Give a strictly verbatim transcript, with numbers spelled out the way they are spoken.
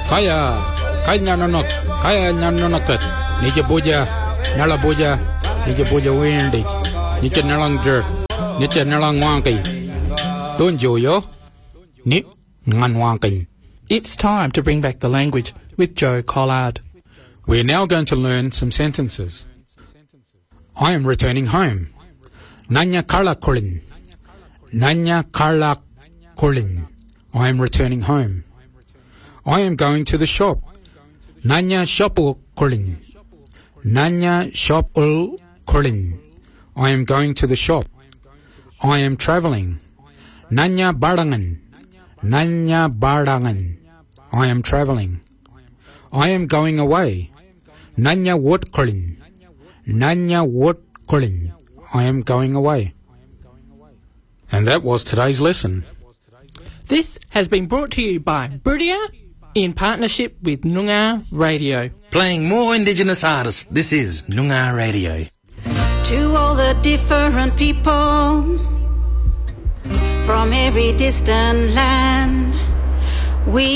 Kaya, kaya nanonot, kaya nanonotot. Nike boja, nala boja, nike boja windy. Nike nalang jer, nike nalang wanky. Don't you yo? Ni ngan wanky. It's time to bring back the language with Joe Collard. We're now going to learn some sentences. I am returning home. Nanya Karla Kolin. Nanya Karla Kolin. I am returning home. I am going to the shop. Nanya Shopul Kolin. Nanya Shopul Kolin. I am going to the shop. I am travelling. Nanya Barangan. Nanya Barangan. I am travelling. I am going away. Nanya Wot Kolin. Nanya Wot Kolin. I am going away. And that was today's lesson. This has been brought to you by Brudia in partnership with Noongar Radio. Playing more Indigenous artists, this is Noongar Radio. To all the different people from every distant land, we